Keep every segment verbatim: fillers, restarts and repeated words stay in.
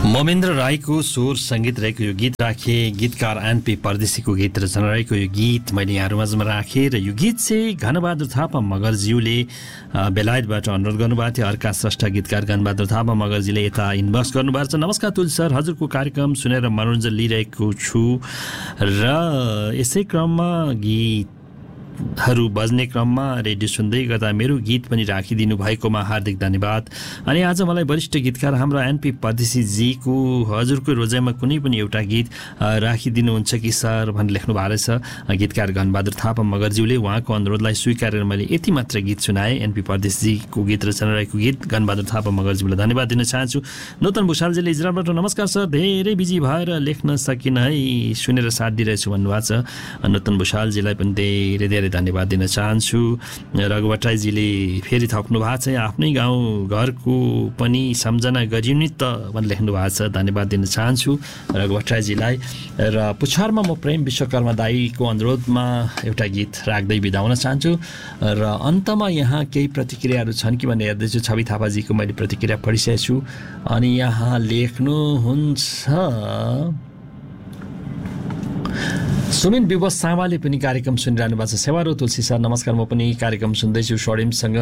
मोमेन्द्र राईको स्वर सङ्गीत रहेको यो गीत राखे गीतकार एनपी परदेशीको गीत रचना रहेको यो गीत मैले यहाँहरू माझमा राखेँ र यो गीत चाहिँ घनबहादुर थापा मगरज्यूले बेलायतबाट अनुरोध गर्नुभएको थियो। अर्का स्रष्टा गीतकार घनबहादुर थापा मगरजीले यता इनबक्स गर्नुभएको छ। नमस्कार तुल सर, हजुरको कार्यक्रम सुनेर मनोरञ्जन लिइरहेको छु र यसै क्रममा गीत हरू बज्ने क्रममा रेडियो सुन्दै गर्दा मेरो गीत पनि राखिदिनु भएकोमा हार्दिक धन्यवाद। अनि आज मलाई वरिष्ठ गीतकार हाम्रो एनपी परदेशीजीको हजुरको रोजाइमा कुनै पनि एउटा गीत राखिदिनुहुन्छ कि सर भनेर लेख्नु भएको रहेछ गीतकार घनबहादुर थापा मगरज्यूले। उहाँको अनुरोधलाई स्वीकारेर मैले यति मात्र गीत सुनाएँ। एनपी परदेशीजीको गीत रचना रहेको गीत घनबहादुर थापा मगरज्यूलाई धन्यवाद दिन चाहन्छु। नूतन भूषालजीले इजरायलबाट नमस्कार सर, धेरै बिजी भएर लेख्न सकिनँ है, सुनेर साथ दिइरहेछु भन्नुभएको छ। नूतन भूषालजीलाई पनि धेरै धेरै धन्यवाद दिन चाहन्छु। रघुवटाईजीले फेरि थप्नु भएको छ, आफ्नै गाउँ घरको पनि सम्झना गरिने त भनेर लेख्नु भएको छ, धन्यवाद दिन चाहन्छु रघुवटाईजीलाई। र पुछारमा म प्रेम विश्वकर्मा दाईको अनुरोधमा एउटा गीत राख्दै बिदा हुन चाहन्छु र अन्तमा यहाँ केही प्रतिक्रियाहरू छन् कि भनेर हेर्दैछु। छवि थापाजीको मैले प्रतिक्रिया पढिसकेको छु अनि यहाँ लेख्नुहुन्छ सुमिन विवश सामाले पनि कार्यक्रम सुनिरहनु भएको छ। सेवारो तुलसी सर नमस्कार, म पनि कार्यक्रम सुन्दैछु स्वरिमसँग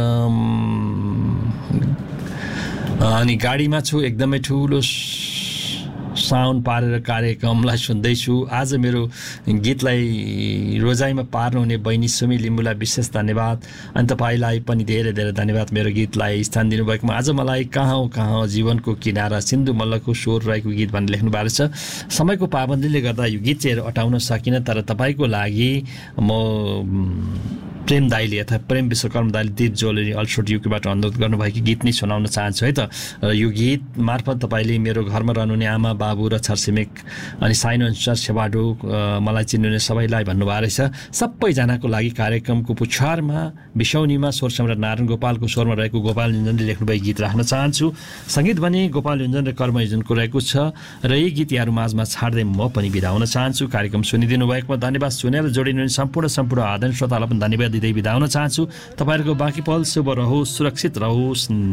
अनि गाडीमा छु, एकदमै ठुलो साउन्ड पारेर कार्यक्रमलाई सुन्दैछु। आज मेरो गीतलाई रोजाइमा पार्नुहुने बहिनी सुमी लिम्बुलाई विशेष धन्यवाद अनि तपाईँलाई पनि धेरै धेरै धन्यवाद मेरो गीतलाई स्थान दिनुभएकोमा। आज मलाई कहाँ कहाँ जीवनको किनारा सिन्धु मल्लको स्वर रहेको गीत भनेर लेख्नु भएको छ। समयको पाबन्दीले गर्दा यो गीत चाहिँ अटाउन सकिनँ, तर तपाईँको लागि म प्रेम दाईले अथवा प्रेम विश्वकर्मा दाईले दीप ज्वेलरी अल्सोट युकेबाट अनुरोध गर्नुभएको गीत नै सुनाउन चाहन्छु है त। र यो गीत मार्फत तपाईँले मेरो घरमा रहनुहुने आमा बाबु र छरछिमेक अनि साइनो अनुसार सेवाडो मलाई चिन्नुहुने सबैलाई भन्नुभएको रहेछ। सबैजनाको लागि कार्यक्रमको पुछारमा बिसौनीमा स्वर सम्राट नारायण गोपालको स्वरमा रहेको गोपाल युञ्जनले लेख्नुभएको गीत राख्न चाहन्छु। सङ्गीत भने गोपाल युञ्जन र कर्म युञ्जनको रहेको छ र यही गीत यहाँहरू माझमा छाड्दै म पनि बिदा हुन चाहन्छु। कार्यक्रम सुनिदिनु भएकोमा धन्यवाद। सुनेर जोडिनु सम्पूर्ण सम्पूर्ण आदरणीय श्रोतालाई पनि धन्यवाद दिँदै बिदा हुन चाहन्छु। तपाईँहरूको बाँकी पल शुभ रहोस्, सुरक्षित रहोस्।